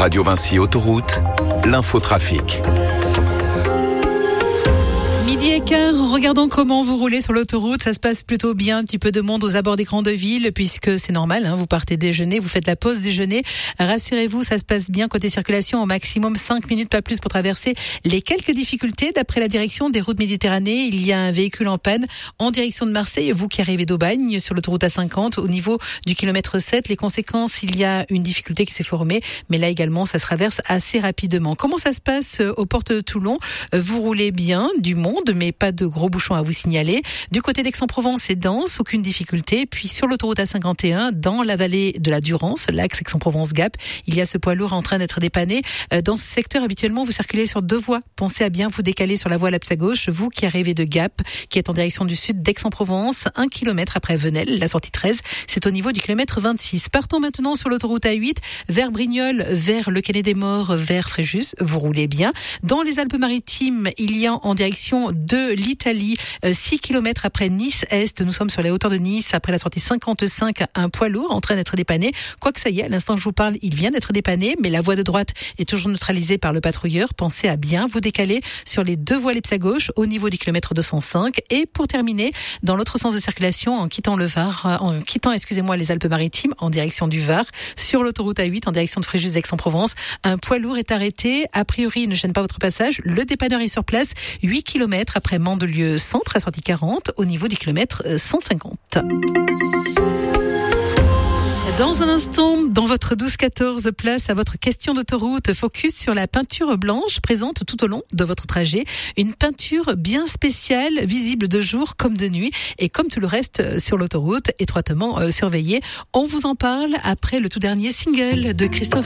Radio Vinci Autoroute, l'infotrafic. Midi et quart, regardons comment vous roulez sur l'autoroute. Ça se passe plutôt bien, un petit peu de monde aux abords des grandes villes, puisque c'est normal, vous partez déjeuner, vous faites la pause déjeuner. Rassurez-vous, ça se passe bien côté circulation, au maximum 5 minutes, pas plus, pour traverser les quelques difficultés. D'après la direction des routes Méditerranée, il y a un véhicule en panne en direction de Marseille. Vous qui arrivez d'Aubagne sur l'autoroute A50, au niveau du kilomètre 7, les conséquences, il y a une difficulté qui s'est formée, mais là également, ça se traverse assez rapidement. Comment ça se passe aux portes de Toulon? Vous roulez bien, du monde, mais pas de gros bouchons à vous signaler. Du côté d'Aix-en-Provence, c'est dense, aucune difficulté. Puis sur l'autoroute A51, dans la vallée de la Durance, l'axe Aix-en-Provence-Gap, il y a ce poids lourd en train d'être dépanné. Dans ce secteur, habituellement, vous circulez sur 2 voies. Pensez à bien vous décaler sur la voie Laps à gauche, vous qui arrivez de Gap, qui est en direction du sud d'Aix-en-Provence, 1 kilomètre après Venelle, la sortie 13, c'est au niveau du kilomètre 26. Partons maintenant sur l'autoroute A8, vers Brignoles, vers le Canet des Morts, vers Fréjus, vous roulez bien. Dans les Alpes-Maritimes, il y a en direction de l'Italie, 6 km après Nice-Est, nous sommes sur les hauteurs de Nice, après la sortie 55, un poids lourd en train d'être dépanné. Quoique ça y est, à l'instant que je vous parle, il vient d'être dépanné, mais la voie de droite est toujours neutralisée par le patrouilleur. Pensez à bien vous décaler sur les 2 voies Laps à gauche, au niveau du kilomètre 205. Et pour terminer, dans l'autre sens de circulation, en quittant les Alpes-Maritimes, en direction du Var, sur l'autoroute A8, en direction de Fréjus Aix-en-Provence, un poids lourd est arrêté. A priori, il ne gêne pas votre passage. Le dépanneur est sur place, 8 km après Mandelieu Centre, à sortie 40, au niveau du kilomètre 150. Dans un instant, dans votre 12-14, place à votre question d'autoroute. Focus sur la peinture blanche présente tout au long de votre trajet. Une peinture bien spéciale, visible de jour comme de nuit. Et comme tout le reste sur l'autoroute, étroitement surveillée. On vous en parle après le tout dernier single de Christophe.